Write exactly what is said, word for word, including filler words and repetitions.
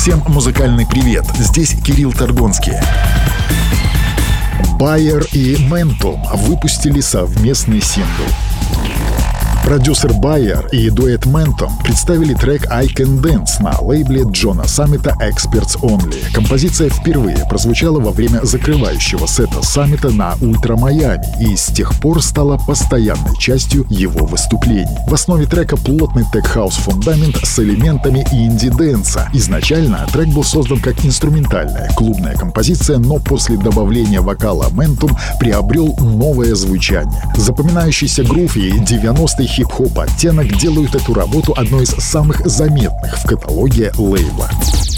Всем музыкальный привет, здесь Кирилл Торгонский. Bayer и Mentum выпустили совместный сингл. Продюсер Bayer и дуэт Mentum представили трек «I Can Dance» на лейбле Джона Саммита Experts Only. Композиция впервые прозвучала во время закрывающего сета Саммита на Ультра Майами и с тех пор стала постоянной частью его выступлений. В основе трека плотный тех-хаус фундамент с элементами инди-дэнса. Изначально трек был создан как инструментальная клубная композиция, но после добавления вокала Mentum приобрел новое звучание. Запоминающийся грув и девяностый хип-хоп оттенок делают эту работу одной из самых заметных в каталоге лейбла.